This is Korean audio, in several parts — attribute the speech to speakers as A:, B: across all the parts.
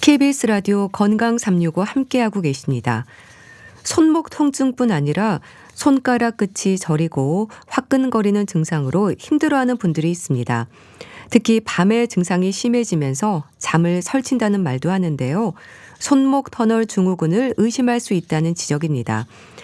A: KBS 라디오 건강 365 함께하고 계십니다. 손목 통증뿐 아니라 손가락 끝이 저리고 화끈거리는 증상으로 힘들어하는 분들이 있습니다. 특히 밤에 증상이 심해지면서 잠을 설친다는 말도 하는데요. 손목 터널 증후군을 의심할 수 있다는 지적입니다.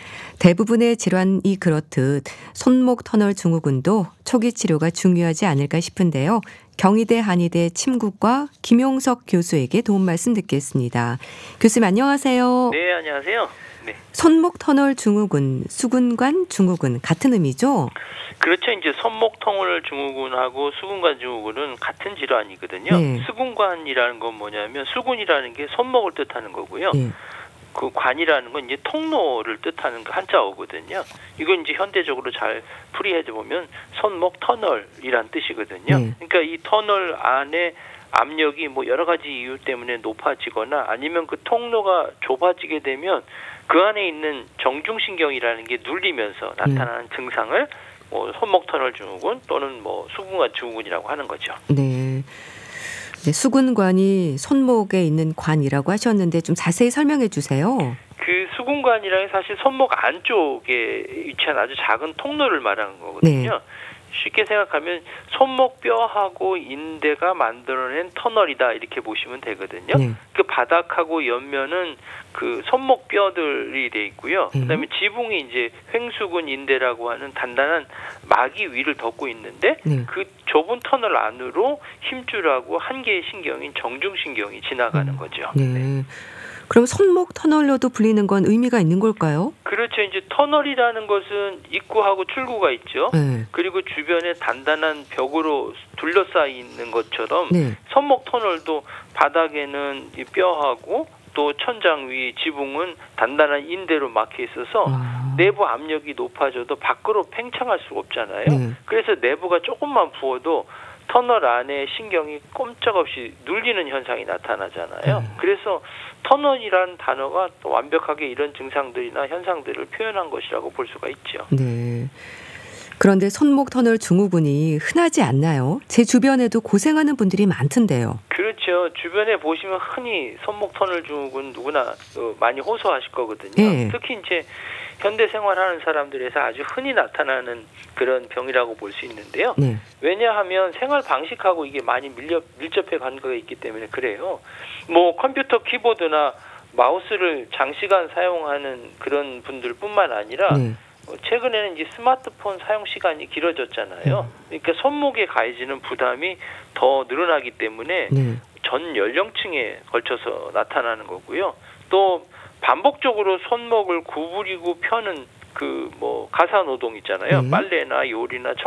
A: 대부분의 질환이 그렇듯 손목 터널 증후군도 초기 치료가 중요하지 않을까 싶은데요. 경희대 한의대 침구과 김용석 교수에게 도움 말씀 듣겠습니다. 교수님 안녕하세요.
B: 네, 안녕하세요. 네.
A: 손목 터널 증후군, 수근관 증후군 같은 의미죠?
B: 그렇죠. 이제 손목 터널 증후군하고 수근관 증후군은 같은 질환이거든요.
A: 네.
B: 수근관이라는 건 뭐냐면 수근이라는 게 손목을 뜻하는 거고요.
A: 네.
B: 그 관이라는 건 이제 통로를 뜻하는 그 한자어거든요. 이건 이제 현대적으로 잘 풀이해 보면 손목 터널이란 뜻이거든요.
A: 네.
B: 그러니까 이 터널 안에 압력이 뭐 여러 가지 이유 때문에 높아지거나 아니면 그 통로가 좁아지게 되면 그 안에 있는 정중신경이라는 게 눌리면서 나타나는 증상을 뭐 손목 터널 증후군 또는 뭐 수근관 증후군이라고 하는 거죠.
A: 네. 네, 수근관이 손목에 있는 관이라고 하셨는데 좀 자세히 설명해 주세요.
B: 그 수근관이라는 게 사실 손목 안쪽에 위치한 아주 작은 통로를 말하는 거거든요.
A: 네.
B: 쉽게 생각하면 손목뼈하고 인대가 만들어낸 터널이다 이렇게 보시면 되거든요.
A: 네.
B: 그 바닥하고 옆면은 그 손목뼈들이 돼 있고요. 그다음에 지붕이 이제 횡수근 인대라고 하는 단단한 막이 위를 덮고 있는데
A: 네.
B: 그 좁은 터널 안으로 힘줄하고 한 개의 신경인 정중신경이 지나가는 거죠.
A: 네. 그럼 손목 터널로도 불리는 건 의미가 있는 걸까요?
B: 그렇죠. 이제 터널이라는 것은 입구하고 출구가 있죠.
A: 네.
B: 그리고 주변에 단단한 벽으로 둘러싸여 있는 것처럼
A: 네.
B: 손목 터널도 바닥에는 이 뼈하고 또 천장 위 지붕은 단단한 인대로 막혀 있어서 내부 압력이 높아져도 밖으로 팽창할 수가 없잖아요.
A: 네.
B: 그래서 내부가 조금만 부어도 터널 안에 신경이 꼼짝없이 눌리는 현상이 나타나잖아요. 그래서 터널이라는 단어가 또 완벽하게 이런 증상들이나 현상들을 표현한 것이라고 볼 수가 있죠.
A: 네. 그런데 손목 터널 증후군이 흔하지 않나요? 제 주변에도 고생하는 분들이 많던데요.
B: 그렇죠. 주변에 보시면 흔히 손목 터널 증후군 누구나 많이 호소하실 거거든요.
A: 네.
B: 특히 이제 현대 생활하는 사람들에서 아주 흔히 나타나는 그런 병이라고 볼 수 있는데요.
A: 네.
B: 왜냐하면 생활 방식하고 이게 많이 밀접해 관계가 있기 때문에 그래요. 뭐 컴퓨터 키보드나 마우스를 장시간 사용하는 그런 분들뿐만 아니라
A: 네.
B: 최근에는 이제 스마트폰 사용 시간이 길어졌잖아요. 그러니까 손목에 가해지는 부담이 더 늘어나기 때문에
A: 네.
B: 전 연령층에 걸쳐서 나타나는 거고요. 또 반복적으로 손목을 구부리고 펴는 그 뭐 가사 노동 있잖아요.
A: 네.
B: 빨래나 요리나